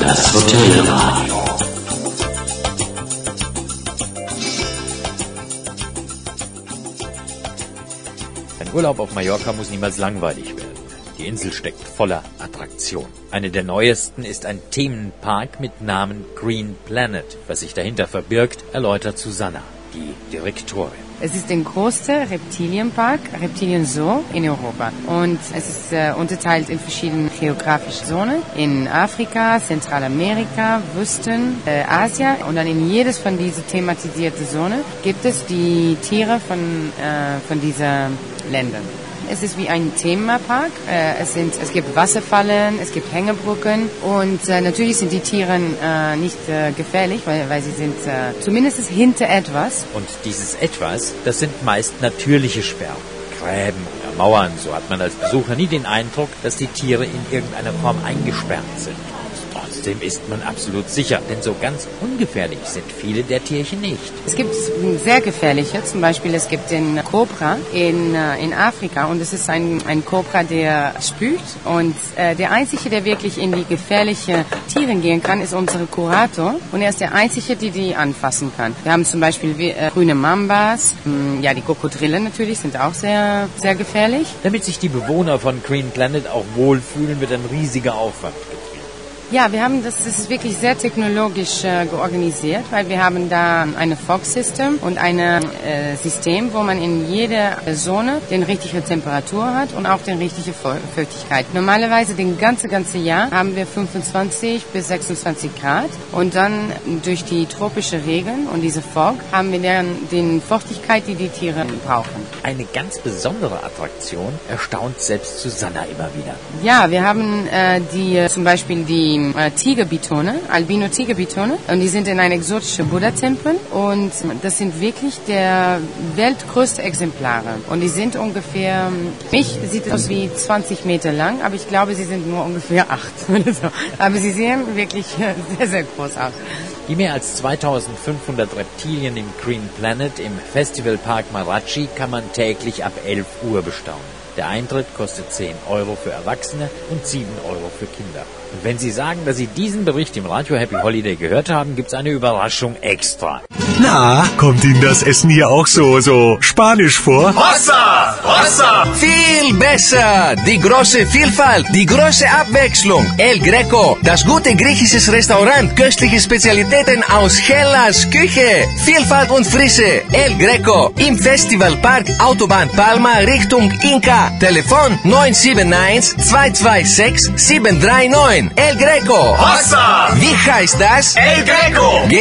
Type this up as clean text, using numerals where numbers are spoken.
Das Hotelradio. Ein Urlaub auf Mallorca muss niemals langweilig werden. Die Insel steckt voller Attraktion. Eine der neuesten ist ein Themenpark mit Namen Green Planet. Was sich dahinter verbirgt, erläutert Susanna, die Direktorin. Es ist der größte Reptilienpark, Reptilien-Zoo in Europa. Und es ist unterteilt in verschiedene geografische Zonen. In Afrika, Zentralamerika, Wüsten, Asien. Und dann in jedes von diesen thematisierten Zonen gibt es die Tiere von diesen Ländern. Es ist wie ein Themapark. Es gibt Wasserfallen, es gibt Hängebrücken und natürlich sind die Tiere nicht gefährlich, weil sie sind zumindest hinter etwas. Und dieses Etwas, das sind meist natürliche Sperren, Gräben oder Mauern. So hat man als Besucher nie den Eindruck, dass die Tiere in irgendeiner Form eingesperrt sind. Trotzdem ist man absolut sicher, denn so ganz ungefährlich sind viele der Tierchen nicht. Es gibt sehr gefährliche, zum Beispiel es gibt den Kobra in Afrika und es ist ein Kobra, der spült und der Einzige, der wirklich in die gefährlichen Tiere gehen kann, ist unsere Kurator und er ist der Einzige, die anfassen kann. Wir haben zum Beispiel grüne Mambas, ja die Krokodile natürlich sind auch sehr, sehr gefährlich. Damit sich die Bewohner von Green Planet auch wohlfühlen, wird ein riesiger Aufwand betrieben. Ja, das ist wirklich sehr technologisch organisiert, weil wir haben da eine Fog-System und ein System, wo man in jeder Zone die richtige Temperatur hat und auch die richtige Feuchtigkeit. Normalerweise den ganze Jahr haben wir 25 bis 26 Grad und dann durch die tropischen Regeln und diese Fog haben wir dann die Feuchtigkeit, die Tiere brauchen. Eine ganz besondere Attraktion erstaunt selbst Susanna immer wieder. Ja, wir haben zum Beispiel die Tigerbitone, Albino-Tigerbitone und die sind in einem exotischen Buddha-Tempel und das sind wirklich der weltgrößte Exemplare und die sind ungefähr, mich sieht aus wie 20 Meter lang, aber ich glaube, sie sind nur ungefähr 8 oder so. Aber sie sehen wirklich sehr, sehr groß aus. Die mehr als 2500 Reptilien im Green Planet im Festivalpark Marachi kann man täglich ab 11 Uhr bestaunen. Der Eintritt kostet 10 Euro für Erwachsene und 7 Euro für Kinder. Und wenn Sie sagen, dass Sie diesen Bericht im Radio Happy Holiday gehört haben, gibt's eine Überraschung extra. Na, kommt Ihnen das Essen hier auch so spanisch vor? Hossa! Hossa! Viel besser! Die große Vielfalt, die große Abwechslung. El Greco, das gute griechisches Restaurant, köstliche Spezialitäten aus Hellas Küche. Vielfalt und Frische. El Greco im Festivalpark Autobahn Palma Richtung Inka. Telefon 971-226-739. El Greco. Hossa! Wie heißt das? El Greco!